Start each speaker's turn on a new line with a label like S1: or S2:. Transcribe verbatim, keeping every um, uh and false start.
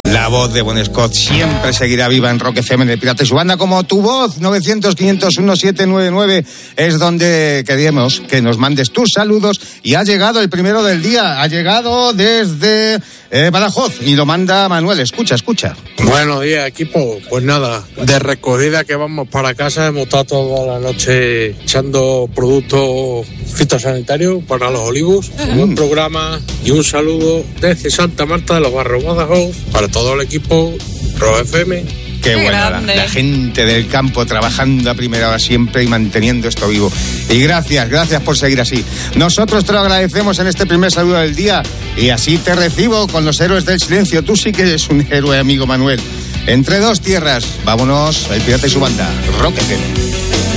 S1: La voz de Bon Scott siempre seguirá viva en Rock F M de Pirata y su banda, como tu voz. Novecientos, quinientos uno, setecientos noventa y nueve es donde queremos que nos mandes tus saludos. Y ha llegado el primero del día, ha llegado desde eh, Badajoz y lo manda Manuel. Escucha, escucha.
S2: Buenos días, equipo. Pues nada, de recogida que vamos para casa, hemos estado toda la noche echando productos fitosanitarios para los olivos. Un buen programa y un saludo desde Santa Marta de los Barrios Badajoz para todo el equipo Rock F M.
S1: Qué buena la, la gente del campo trabajando a primera hora siempre y manteniendo esto vivo. Y gracias, gracias por seguir así. Nosotros te lo agradecemos en este primer saludo del día y así te recibo con los héroes del silencio. Tú sí que eres un héroe, amigo Manuel. Entre dos tierras, vámonos, el Pirata y su banda, Rock F M.